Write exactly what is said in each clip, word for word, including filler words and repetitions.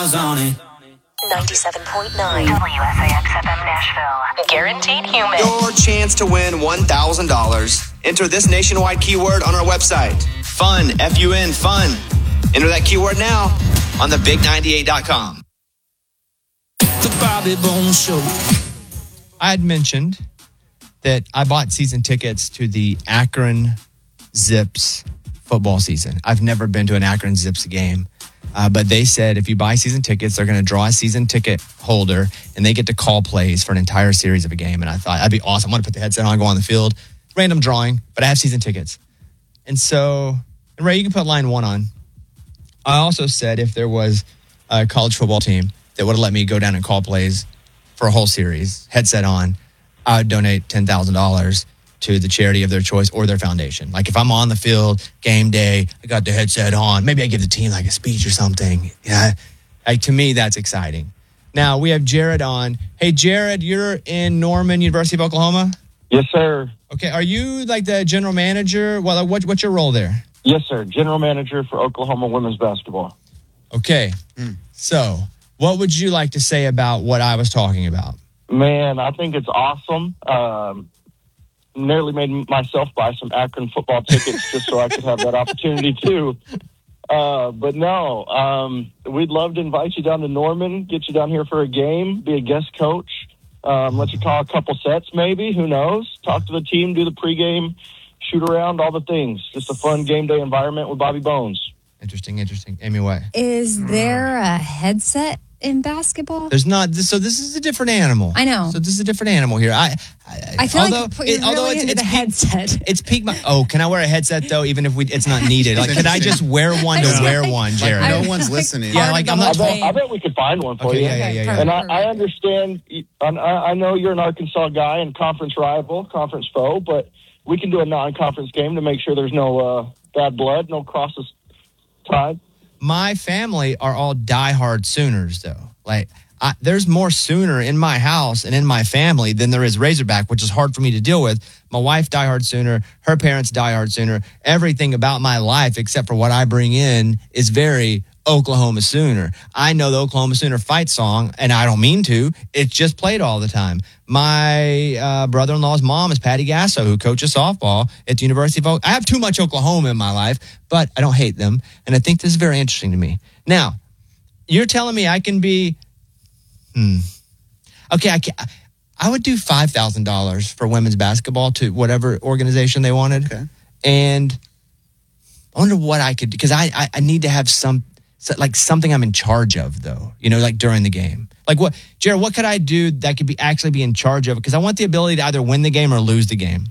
ninety-seven point nine W S A X F M Nashville. Guaranteed human. Your chance to win one thousand dollars. Enter this nationwide keyword on our website. Fun, F U N, fun. Enter that keyword now on the big ninety-eight dot com. The Bobby Bones Show. I had mentioned that I bought season tickets to the Akron Zips football season. I've never been to an Akron Zips game. Uh, but they said if you buy season tickets, they're going to draw a season ticket holder and they get to call plays for an entire series of a game. And I thought that'd be awesome. I want to put the headset on, go on the field. Random drawing, but I have season tickets. And so, and Ray, you can put line one on. I also said if there was a college football team that would have let me go down and call plays for a whole series, headset on, I would donate ten thousand dollars to the charity of their choice or their foundation. Like if I'm on the field, game day, I got the headset on, maybe I give the team like a speech or something. Yeah, like to me, that's exciting. Now we have Jared on. Hey, Jared, you're in Norman, University of Oklahoma? Yes, sir. Okay, are you like the general manager? Well, what, what's your role there? Yes, sir. General manager for Oklahoma women's basketball. Okay, mm. So what would you like to say about what I was talking about? Man, I think it's awesome. Um, nearly made myself buy some Akron football tickets just so I could have that opportunity too. Uh, but no, um, we'd love to invite you down to Norman, get you down here for a game, be a guest coach, um, let you call a couple sets maybe, who knows, talk to the team, do the pregame, shoot around, all the things. Just a fun game day environment with Bobby Bones. Interesting, interesting. Amy White. Is there a headset in basketball? There's not. So this is a different animal. I know. So this is a different animal here. I I, I feel although, like you're it, really although it's, into it's the peak, headset. It's peak. My, oh, can I wear a headset though? Even if we, it's not needed. Like, could I just wear one to Yeah. wear one, Jared? Like, no one's listening. Yeah, like I'm not. I bet, I bet we could find one for Okay, you. yeah, yeah, yeah, yeah. And I, I understand. I, I know you're an Arkansas guy and conference rival, conference foe, but we can do a non-conference game to make sure there's no uh, bad blood, no crosses tied. My family are all diehard Sooners, though. Like, I, there's more Sooner in my house and in my family than there is Razorback, which is hard for me to deal with. My wife, diehard Sooner. Her parents, diehard Sooner. Everything about my life, except for what I bring in, is very Oklahoma Sooner. I know the Oklahoma Sooner fight song, and I don't mean to. It's just played all the time. My uh, brother-in-law's mom is Patty Gasso, who coaches softball at the University of Oklahoma. I have too much Oklahoma in my life, but I don't hate them, and I think this is very interesting to me. Now, you're telling me I can be, hmm, okay, I can, I would do five thousand dollars for women's basketball to whatever organization they wanted, Okay. and I wonder what I could do, because I, I, I need to have some, so, like something I'm in charge of, though, you know, like during the game. Like what, Jared, what could I do that could be actually be in charge of? Because I want the ability to either win the game or lose the game.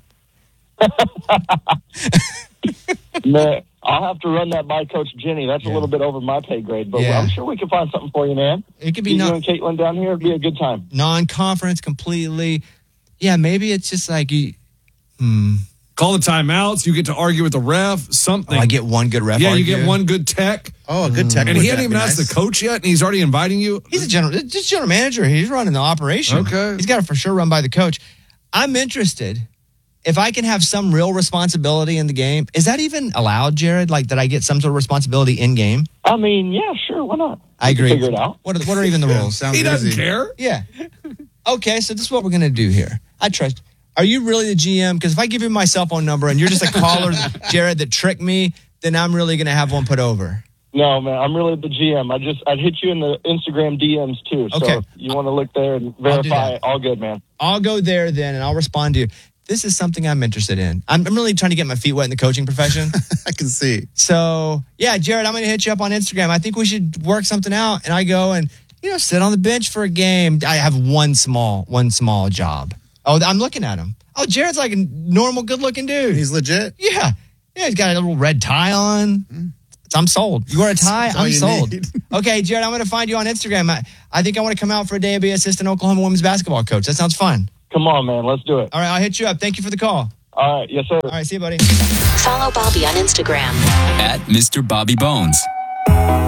Man, I'll have to run that by Coach Jenny. That's Yeah. a little bit over my pay grade, but Yeah. I'm sure we can find something for you, man. It could be You non- and Caitlin down here, it'd be a good time. non-conference completely. Yeah, maybe it's just like, you, hmm. Call the timeouts. You get to argue with the ref. Something. Oh, I get one good ref. yeah, you argue. get one good tech. Oh, a good tech. And would he hadn't that even be asked nice? the coach yet, and he's already inviting you. He's a general, just general manager. He's running the operation. Okay. He's got to for sure run by the coach. I'm interested. If I can have some real responsibility in the game, is that even allowed, Jared? Like that I get some sort of responsibility in game? I mean, yeah, sure, why not? I We can agree. Figure it out. What are, what are even the Yeah, rules? sounds He doesn't easy. care. Yeah. Okay, so this is what we're going to do here. I trust. Are you really the G M? Because if I give you my cell phone number and you're just a caller, Jared, that tricked me, then I'm really going to have one put over. No, man, I'm really the G M. I just, I'd hit you in the Instagram D Ms too. So Okay. if you want to look there and I'll do verify, that. all good, man. I'll go there then and I'll respond to you. This is something I'm interested in. I'm, I'm really trying to get my feet wet in the coaching profession. I can see. So, yeah, Jared, I'm going to hit you up on Instagram. I think we should work something out. And I go and, you know, sit on the bench for a game. I have one small, one small job. Oh, I'm looking at him. Oh, Jared's like a normal, good-looking dude. He's legit. Yeah. Yeah, he's got a little red tie on. I'm sold. You wear a tie? That's all I'm you sold. need. Okay, Jared, I'm going to find you on Instagram. I, I think I want to come out for a day and be assistant Oklahoma women's basketball coach. That sounds fun. Come on, man, let's do it. All right, I'll hit you up. Thank you for the call. All right, yes, sir. All right, see you, buddy. Follow Bobby on Instagram. At Mister Bobby Bones.